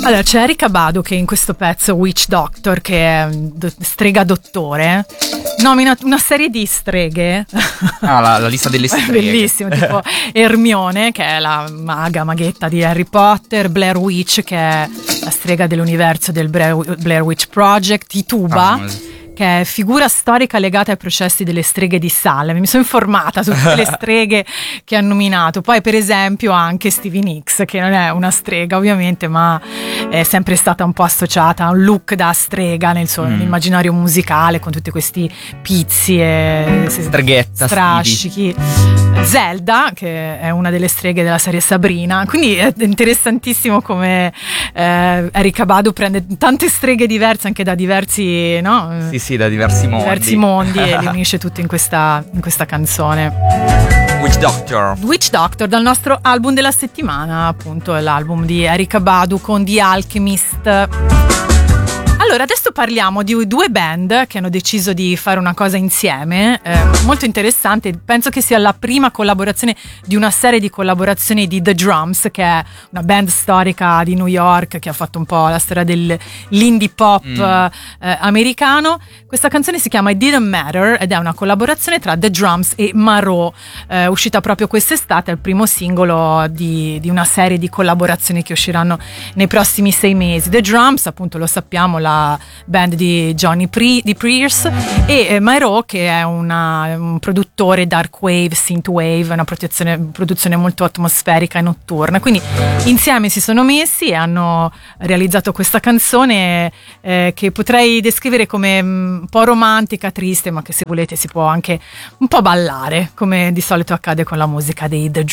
Allora, c'è Erykah Badu che in questo pezzo Witch Doctor, che è strega dottore, nomina una serie di streghe. La lista delle streghe. Bellissimo, tipo Hermione, che è la maghetta di Harry Potter, Blair Witch, che è la strega dell'universo del Blair Witch Project, Tituba, che è figura storica legata ai processi delle streghe di Salem. Mi sono informata su tutte le streghe che ha nominato. Poi per esempio anche Stevie Nicks, che non è una strega ovviamente, ma è sempre stata un po' associata a un look da strega nel suo immaginario musicale, con tutti questi pizzi e streghetta, strascichi. Zelda, che è una delle streghe della serie Sabrina. Quindi è interessantissimo come Erykah Badu prende tante streghe diverse anche da diversi, no? Sì, da diversi mondi E li unisce tutti in questa canzone. Witch Doctor dal nostro album della settimana, appunto, è l'album di Erykah Badu con The Alchemist. Allora, adesso parliamo di due band che hanno deciso di fare una cosa insieme, molto interessante. Penso che sia la prima collaborazione di una serie di collaborazioni di The Drums, che è una band storica di New York che ha fatto un po' la storia dell'indie pop americano. Questa canzone si chiama It Didn't Matter ed è una collaborazione tra The Drums e Marò, uscita proprio quest'estate, è il primo singolo di una serie di collaborazioni che usciranno nei prossimi 6 mesi. The Drums, appunto, lo sappiamo, la band di Johnny di Pierce, e Marò, che è un produttore dark wave, synthwave, una produzione molto atmosferica e notturna. Quindi insieme si sono messi e hanno realizzato questa canzone che potrei descrivere come un po' romantica, triste, ma che se volete si può anche un po' ballare, come di solito accade con la musica dei The